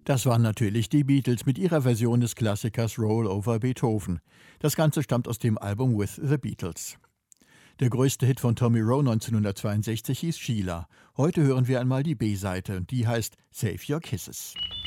Das waren natürlich die Beatles mit ihrer Version des Klassikers Roll Over Beethoven. Das Ganze stammt aus dem Album With the Beatles. Der größte Hit von Tommy Roe 1962 hieß Sheila. Heute hören wir einmal die B-Seite, die heißt Save Your Kisses.